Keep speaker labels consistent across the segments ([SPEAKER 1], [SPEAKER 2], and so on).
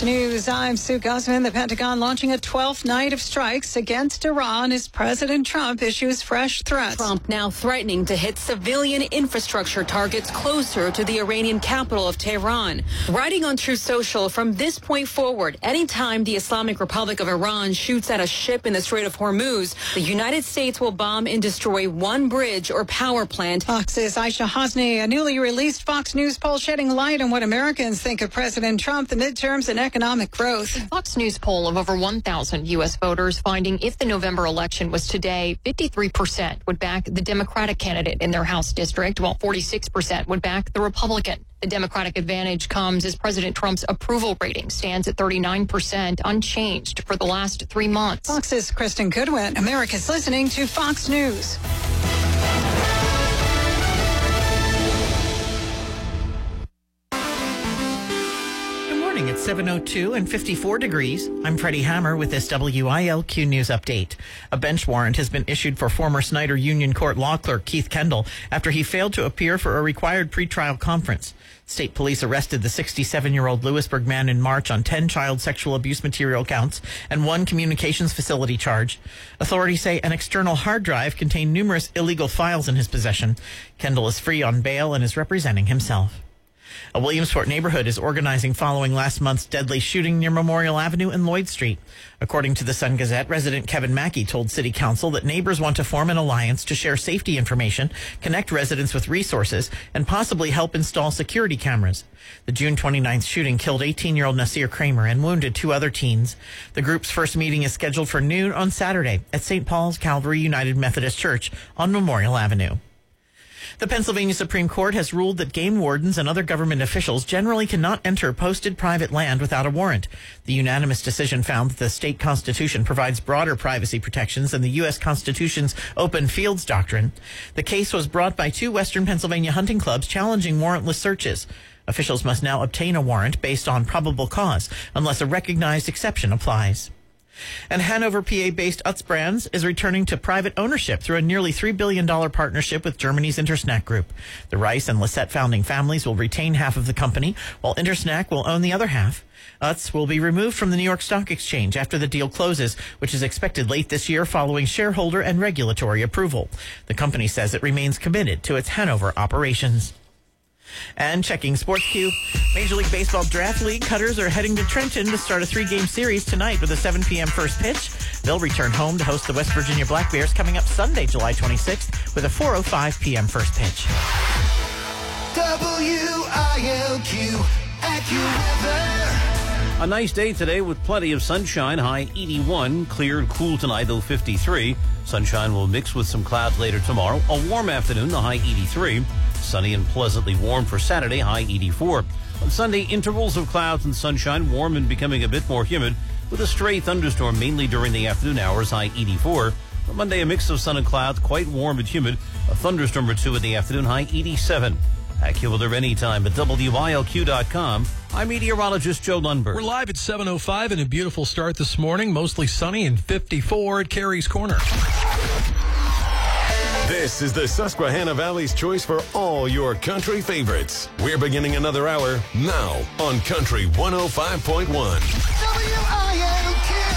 [SPEAKER 1] News, I'm Sue Guzman. The Pentagon launching a 12th night of strikes against Iran as President Trump issues fresh threats.
[SPEAKER 2] Trump now threatening to hit civilian infrastructure targets closer to the Iranian capital of Tehran. Writing on Truth Social, from this point forward, anytime the Islamic Republic of Iran shoots at a ship in the Strait of Hormuz, the United States will bomb and destroy one bridge or power plant.
[SPEAKER 1] Fox's Aisha Hosni, a newly released Fox News poll shedding light on what Americans think of President Trump, the midterms, and economic growth.
[SPEAKER 3] A Fox News poll of over 1,000 U.S. voters finding if the November election was today, 53% would back the Democratic candidate in their House district, while 46% would back the Republican. The Democratic advantage comes as President Trump's approval rating stands at 39%, unchanged for the last 3 months.
[SPEAKER 1] Fox's Kristen Goodwin. America's listening to Fox News.
[SPEAKER 4] It's 7:02 and 54 degrees. I'm Freddie Hammer with this WILQ News Update. A bench warrant has been issued for former Snyder Union Court law clerk Keith Kendall after he failed to appear for a required pretrial conference. State police arrested the 67-year-old Lewisburg man in March on 10 child sexual abuse material counts and 1 communications facility charge. Authorities say an external hard drive contained numerous illegal files in his possession. Kendall is free on bail and is representing himself. A Williamsport neighborhood is organizing following last month's deadly shooting near Memorial Avenue and Lloyd Street. According to the Sun Gazette, resident Kevin Mackey told City Council that neighbors want to form an alliance to share safety information, connect residents with resources, and possibly help install security cameras. The June 29th shooting killed 18-year-old Nasir Kramer and wounded 2 other teens. The group's first meeting is scheduled for noon on Saturday at St. Paul's Calvary United Methodist Church on Memorial Avenue. The Pennsylvania Supreme Court has ruled that game wardens and other government officials generally cannot enter posted private land without a warrant. The unanimous decision found that the state constitution provides broader privacy protections than the U.S. Constitution's open fields doctrine. The case was brought by 2 Western Pennsylvania hunting clubs challenging warrantless searches. Officials must now obtain a warrant based on probable cause, unless a recognized exception applies. And Hanover, PA-based Utz Brands is returning to private ownership through a nearly $3 billion partnership with Germany's Intersnack Group. The Rice and Lisette founding families will retain half of the company, while Intersnack will own the other half. Utz will be removed from the New York Stock Exchange after the deal closes, which is expected late this year following shareholder and regulatory approval. The company says it remains committed to its Hanover operations. And checking Sports Cue, Major League Baseball Draft League cutters are heading to Trenton to start a 3-game series tonight with a 7 p.m. first pitch. They'll return home to host the West Virginia Black Bears coming up Sunday, July 26th with a 4:05 p.m. first pitch.
[SPEAKER 5] WILQ AccuWeather.
[SPEAKER 6] A nice day today with plenty of sunshine, high 81, clear and cool tonight, low 53. Sunshine will mix with some clouds later tomorrow. A warm afternoon, the high 83. Sunny and pleasantly warm for Saturday, high 84. On Sunday, intervals of clouds and sunshine, warm and becoming a bit more humid, with a stray thunderstorm mainly during the afternoon hours, high 84. On Monday, a mix of sun and clouds, quite warm and humid, a thunderstorm or 2 in the afternoon, high 87. AccuWeather anytime at WILQ.com. I'm meteorologist Joe Lundberg.
[SPEAKER 7] We're live at 7:05 and a beautiful start this morning, mostly sunny and 54 at Carey's Corner.
[SPEAKER 5] This is the Susquehanna Valley's choice for all your country favorites. We're beginning another hour now on Country 105.1. WILQ.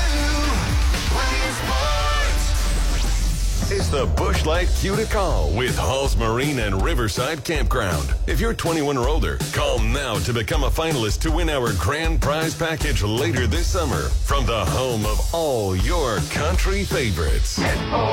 [SPEAKER 5] It's the Busch Light Q to Call with Halls Marine and Riverside Campground. If you're 21 or older, call now to become a finalist to win our grand prize package later this summer from the home of all your country favorites.